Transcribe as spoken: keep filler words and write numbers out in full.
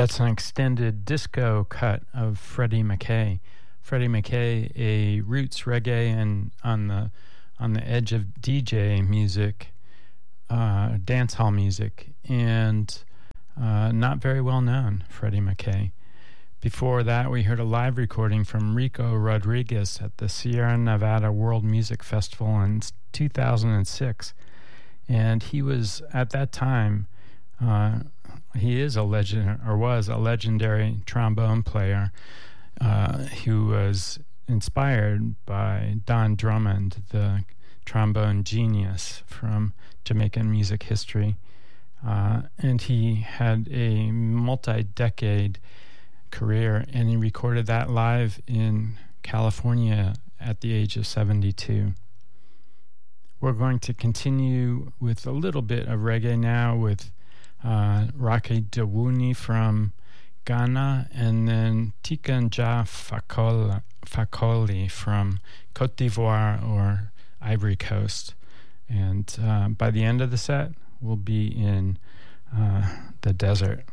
That's an extended disco cut of Freddie McKay. Freddie McKay, a roots reggae and on the on the edge of D J music, uh, dance hall music, and uh, not very well known, Freddie McKay. Before that, we heard a live recording from Rico Rodriguez at the Sierra Nevada World Music Festival in two thousand six, and he was at that time. Uh, he is a legend, or was a legendary trombone player uh, who was inspired by Don Drummond, the trombone genius from Jamaican music history. Uh, and he had a multi-decade career, and he recorded that live in California at the age of seventy-two. We're going to continue with a little bit of reggae now with uh, Rocky Dewuni from Ghana, and then Tikanja Fakoli, Fakoli from Cote d'Ivoire or Ivory Coast. And uh, by the end of the set, we'll be in uh, the desert.